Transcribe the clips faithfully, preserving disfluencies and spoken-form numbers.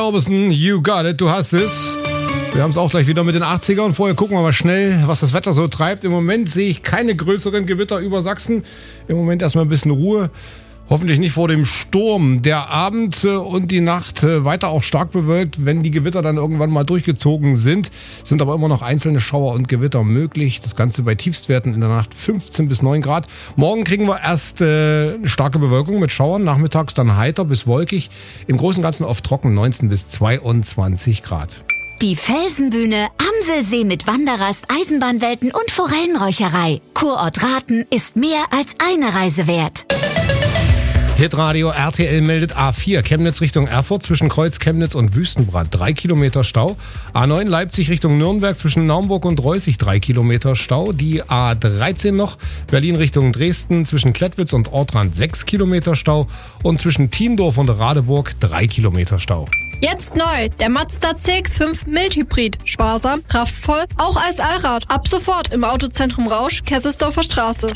Orbison, you got it, du hast es. Wir haben es auch gleich wieder mit den achtzigern. Vorher gucken wir mal schnell, was das Wetter so treibt. Im Moment sehe ich keine größeren Gewitter über Sachsen. Im Moment erstmal ein bisschen Ruhe. Hoffentlich nicht vor dem Sturm. Der Abend und die Nacht weiter auch stark bewölkt, wenn die Gewitter dann irgendwann mal durchgezogen sind. Sind aber immer noch einzelne Schauer und Gewitter möglich. Das Ganze bei Tiefstwerten in der Nacht fünfzehn bis neun Grad. Morgen kriegen wir erst äh, eine starke Bewölkung mit Schauern. Nachmittags dann heiter bis wolkig. Im Großen und Ganzen oft trocken, neunzehn bis zweiundzwanzig Grad. Die Felsenbühne, Amselsee mit Wanderrast, Eisenbahnwelten und Forellenräucherei. Kurort Rathen ist mehr als eine Reise wert. Hitradio R T L meldet A vier, Chemnitz Richtung Erfurt zwischen Kreuz Chemnitz und Wüstenbrand, drei Kilometer Stau. A neun Leipzig Richtung Nürnberg zwischen Naumburg und Reußig, drei Kilometer Stau. Die A dreizehn noch, Berlin Richtung Dresden zwischen Klettwitz und Ortrand, sechs Kilometer Stau. Und zwischen Thiendorf und Radeburg, drei Kilometer Stau. Jetzt neu, der Mazda C X fünf Mildhybrid. Sparsam, kraftvoll, auch als Allrad. Ab sofort im Autozentrum Rausch, Kesselsdorfer Straße.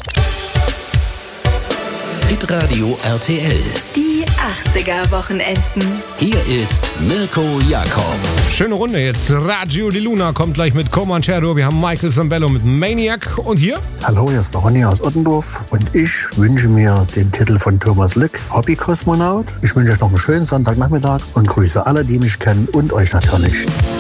Hitradio R T L. Die achtziger-Wochenenden. Hier ist Mirko Jakob. Schöne Runde jetzt. Radio Di Luna kommt gleich mit Comanchero. Wir haben Michael Sambello mit Maniac. Und hier? Hallo, hier ist der Ronny aus Ottendorf. Und ich wünsche mir den Titel von Thomas Lück, Hobbykosmonaut. Ich wünsche euch noch einen schönen Sonntagnachmittag und grüße alle, die mich kennen und euch natürlich.